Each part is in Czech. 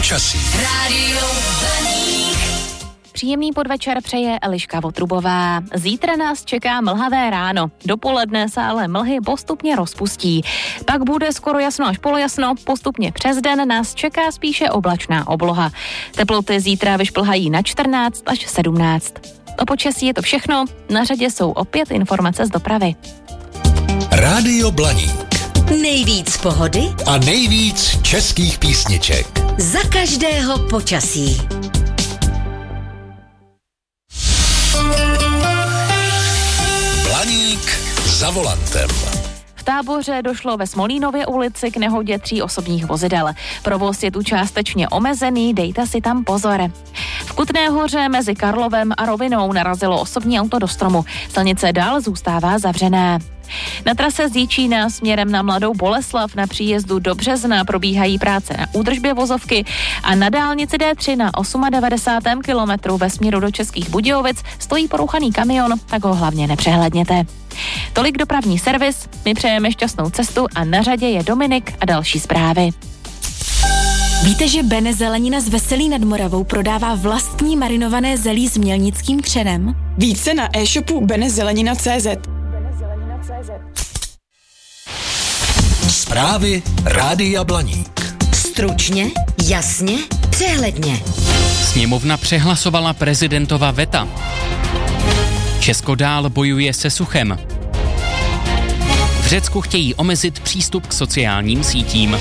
počasí. Rádio Blaník. Příjemný podvečer přeje Eliška Votrubová. Zítra nás čeká mlhavé ráno. Dopoledne se ale mlhy postupně rozpustí. Pak bude skoro jasno až polojasno, postupně přes den nás čeká spíše oblačná obloha. Teploty zítra vyšplhají na 14 až 17. O počasí je to všechno, na řadě jsou opět informace z dopravy. Rádio Blaník. Nejvíc pohody A nejvíc českých písniček. za každého počasí. Blaník za volantem. V Táboře došlo ve Smolínově ulici k nehodě 3 osobních vozidel. Provoz je tu částečně omezený, dejte si tam pozor. V Kutné Hoře mezi Karlovem a Rovinou narazilo osobní auto do stromu. Silnice dál zůstává zavřená. Na trase z Jičína směrem na Mladou Boleslav na příjezdu do Března probíhají práce na údržbě vozovky a na dálnici D3 na 98. kilometru ve směru do Českých Budějovic stojí porouchaný kamion, tak ho hlavně nepřehlédněte. Tolik dopravní servis, my přejeme šťastnou cestu a na řadě je Dominik a další zprávy. Víte, že Bene Zelenina z Veselí nad Moravou prodává vlastní marinované zelí s mělnickým třenem? Více na e-shopu benezelenina.cz. Zprávy Rádia Blaník. Stručně, jasně, přehledně. Sněmovna přehlasovala prezidentova veta. Česko dál bojuje se suchem. V Řecku chtějí omezit přístup k sociálním sítím.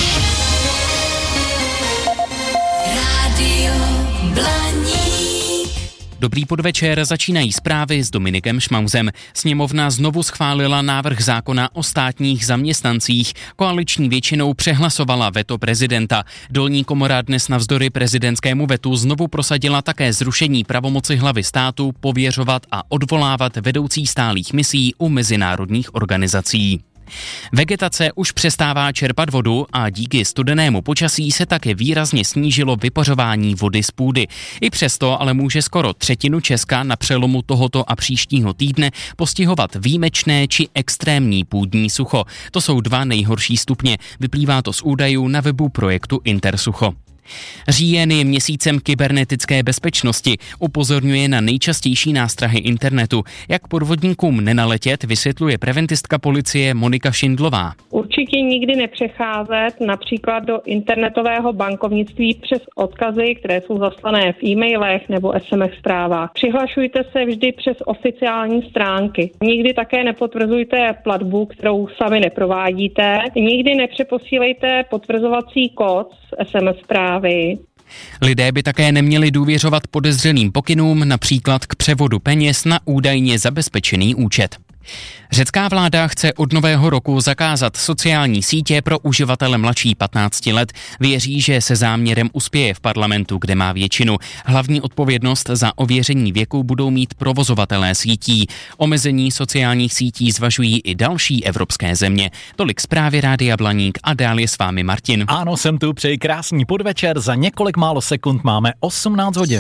Rádio Blaník. Dobrý podvečer, začínají zprávy s Dominikem Šmauzem. Sněmovna znovu schválila návrh zákona o státních zaměstnancích. Koaliční většinou přehlasovala veto prezidenta. Dolní komora dnes navzdory prezidentskému vetu znovu prosadila také zrušení pravomoci hlavy státu pověřovat a odvolávat vedoucí stálých misí u mezinárodních organizací. Vegetace už přestává čerpat vodu a díky studenému počasí se také výrazně snížilo vypařování vody z půdy. I přesto ale může skoro třetinu Česka na přelomu tohoto a příštího týdne postihovat výjimečné či extrémní půdní sucho. To jsou 2 nejhorší stupně. Vyplývá to z údajů na webu projektu Intersucho. Říjen je měsícem kybernetické bezpečnosti, upozorňuje na nejčastější nástrahy internetu. Jak podvodníkům nenaletět, vysvětluje preventistka policie Monika Šindlová. Určitě nikdy nepřecházet například do internetového bankovnictví přes odkazy, které jsou zaslané v e-mailech nebo SMS zprávách. Přihlašujte se vždy přes oficiální stránky. Nikdy také nepotvrzujte platbu, kterou sami neprovádíte. Nikdy nepřeposílejte potvrzovací kód z SMS zprávy. Lidé by také neměli důvěřovat podezřelým pokynům, například k převodu peněz na údajně zabezpečený účet. Řecká vláda chce od nového roku zakázat sociální sítě pro uživatele mladší 15 let. Věří, že se záměrem uspěje v parlamentu, kde má většinu. Hlavní odpovědnost za ověření věku budou mít provozovatelé sítí. Omezení sociálních sítí zvažují i další evropské země. Tolik zprávy Rádia Blaník a dál je s vámi Martin. Ano, jsem tu, přeji krásný podvečer, za několik málo sekund máme 18 hodin.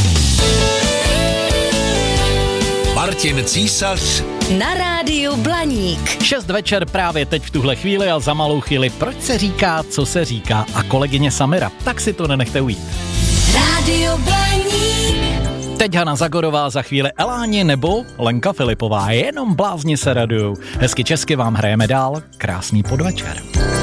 Martin Císař Na Rádiu Blaník. 6 večer právě teď v tuhle chvíli a za malou chvíli proč se říká, co se říká a kolegyně Samira, tak si to nenechte ujít. Rádio Blaník. Teď Hana Zagorová, za chvíli Eláni nebo Lenka Filipová, jenom blázni se radujou. Hezky česky vám hrajeme dál, krásný podvečer.